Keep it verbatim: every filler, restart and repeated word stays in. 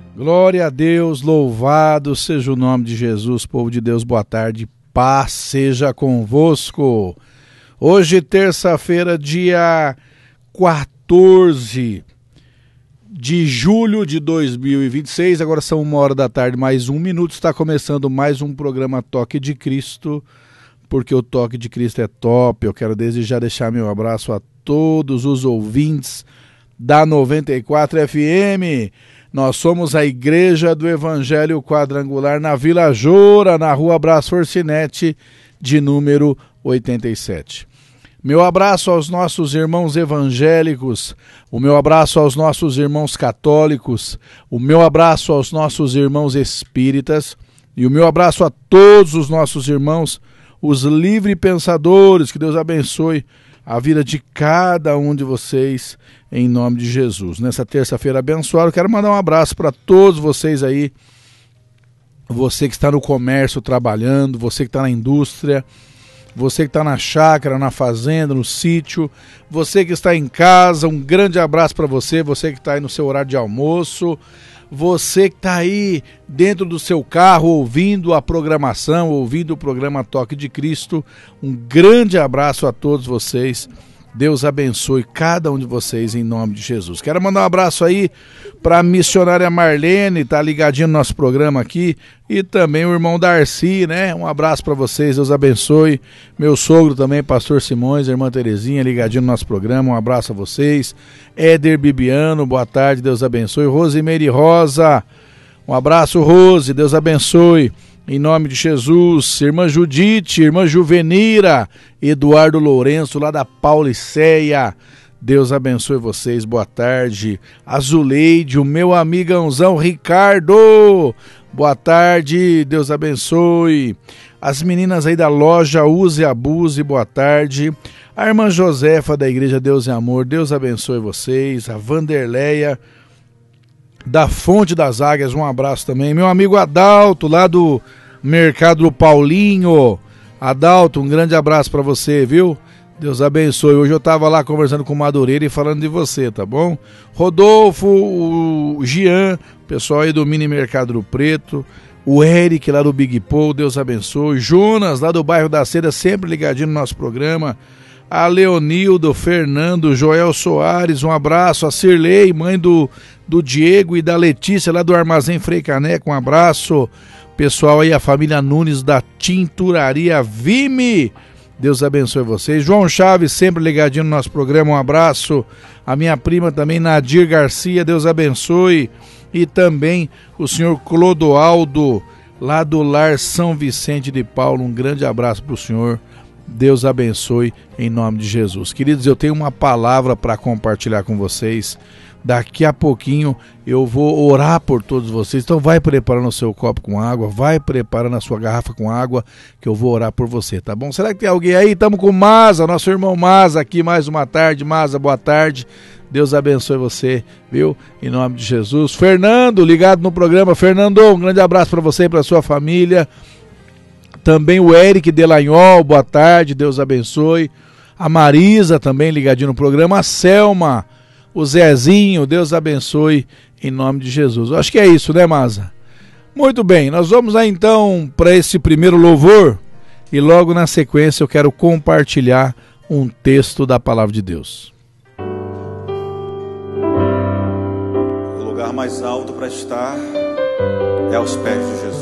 Glória a Deus, louvado seja o nome de Jesus, povo de Deus, boa tarde, paz seja convosco. Hoje, terça-feira, dia quatorze de julho de dois mil e vinte e seis, agora são uma hora da tarde, mais um minuto, está começando mais um programa Toque de Cristo, porque o Toque de Cristo é top. Eu quero desde já deixar meu abraço a todos os ouvintes da noventa e quatro F M. Nós somos a Igreja do Evangelho Quadrangular na Vila Joura, na rua Brás Forcinete, de número oitenta e sete. Meu abraço aos nossos irmãos evangélicos, o meu abraço aos nossos irmãos católicos, o meu abraço aos nossos irmãos espíritas e o meu abraço a todos os nossos irmãos, os livre pensadores. Que Deus abençoe a vida de cada um de vocês, em nome de Jesus. Nessa terça-feira abençoada, eu quero mandar um abraço para todos vocês aí, você que está no comércio trabalhando, você que está na indústria, você que está na chácara, na fazenda, no sítio, você que está em casa, um grande abraço para você, você que está aí no seu horário de almoço, você que está aí dentro do seu carro ouvindo a programação, ouvindo o programa Toque de Cristo, um grande abraço a todos vocês. Deus abençoe cada um de vocês em nome de Jesus. Quero mandar um abraço aí para a missionária Marlene, tá ligadinho no nosso programa aqui, e também o irmão Darcy, né? Um abraço para vocês, Deus abençoe. Meu sogro também, pastor Simões, a irmã Terezinha, ligadinho no nosso programa, um abraço a vocês. Éder Bibiano, boa tarde, Deus abençoe. Rosimeire Rosa, um abraço, Rose, Deus abençoe. Em nome de Jesus, irmã Judite, irmã Juvenira, Eduardo Lourenço, lá da Pauliceia, Deus abençoe vocês, boa tarde. Azuleide, o meu amigãozão Ricardo, boa tarde, Deus abençoe. As meninas aí da loja Use e Abuse, boa tarde. A irmã Josefa da Igreja Deus e Amor, Deus abençoe vocês. A Vanderleia da Fonte das Águias, um abraço também. Meu amigo Adalto, lá do Mercado do Paulinho. Adalto, um grande abraço para você, viu? Deus abençoe. Hoje eu tava lá conversando com o Madureira e falando de você, tá bom? Rodolfo, o Gian, pessoal aí do Mini Mercado do Preto. O Eric, lá do Big Paul, Deus abençoe. Jonas, lá do bairro da Seda, sempre ligadinho no nosso programa. A Leonildo, Fernando, Joel Soares, um abraço. A Cirlei, mãe do, do Diego e da Letícia, lá do Armazém Frei Caneca, um abraço. Pessoal aí, a família Nunes da Tinturaria Vime, Deus abençoe vocês. João Chaves, sempre ligadinho no nosso programa, um abraço. A minha prima também, Nadir Garcia, Deus abençoe. E também o senhor Clodoaldo, lá do Lar São Vicente de Paulo, um grande abraço para o senhor. Deus abençoe em nome de Jesus. Queridos, eu tenho uma palavra para compartilhar com vocês. Daqui a pouquinho eu vou orar por todos vocês. Então vai preparando o seu copo com água, vai preparando a sua garrafa com água, que eu vou orar por você, tá bom? Será que tem alguém aí? Estamos com o Maza, nosso irmão Maza aqui mais uma tarde. Maza, boa tarde. Deus abençoe você, viu? Em nome de Jesus. Fernando, ligado no programa. Fernando, um grande abraço para você e para sua família. Também o Eric Delanhol, boa tarde, Deus abençoe. A Marisa também ligadinho no programa. A Selma, o Zezinho, Deus abençoe em nome de Jesus. Eu acho que é isso, né, Maza? Muito bem, nós vamos lá então para esse primeiro louvor e logo na sequência eu quero compartilhar um texto da Palavra de Deus. O lugar mais alto para estar é aos pés de Jesus.